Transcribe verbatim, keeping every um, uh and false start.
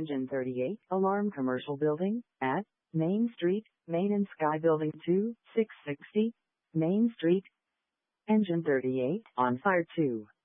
Engine thirty-eight, Alarm Commercial Building, at Main Street, Main and Sky Building two, six sixty, Main Street. Engine thirty-eight, on fire two.